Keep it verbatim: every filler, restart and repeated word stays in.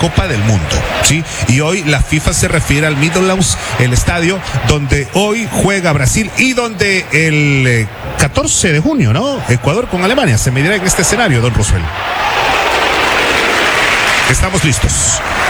Copa del Mundo, ¿sí? Y hoy la FIFA se refiere al Meadowlands, el estadio donde hoy juega Brasil y donde el eh, catorce de junio, ¿no? Ecuador con Alemania se medirá en este escenario, don Rosuel. Estamos listos.